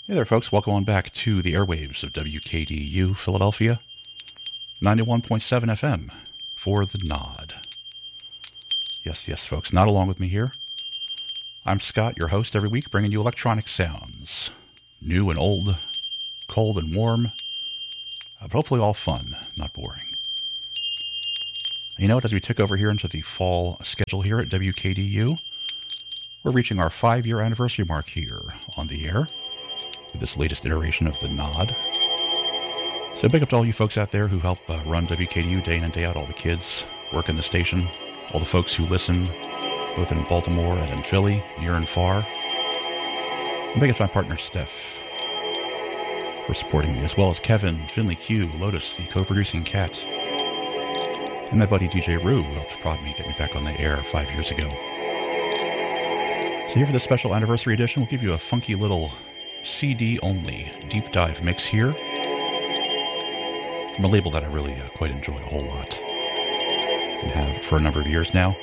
Hey there, folks. Welcome on back to the airwaves of WKDU Philadelphia, 91.7 FM for The Nod. Yes, folks, not along with me here. I'm Scott, your host every week, bringing you electronic sounds. New and old, cold and warm, but hopefully all fun, not boring. You know what, as we tick over here into the fall schedule here at WKDU, we're reaching our 5-year anniversary mark here on the air with this latest iteration of The Nod. So big up to all you folks out there who help run WKDU day in and day out, all the kids working the station, all the folks who listen, both in Baltimore and in Philly, near and far. And big up to my partner, Steph, for supporting me, as well as Kevin, Finley Q, Lotus, the co-producing cat, and my buddy DJ Rue, who helped prod me, get me back on the air 5 years ago. So here for this special anniversary edition, we'll give you a funky little CD-only deep dive mix here from a label that I really quite enjoy a whole lot and have for a number of years now.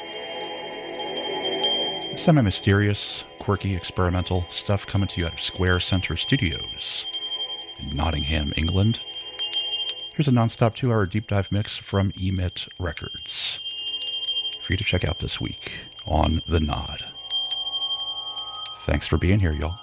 Semi-mysterious, quirky, experimental stuff coming to you out of Square Center Studios in Nottingham, England. Here's a non-stop 2-hour deep dive mix from Emit Records for you to check out this week on The Nod. Thanks for being here, y'all.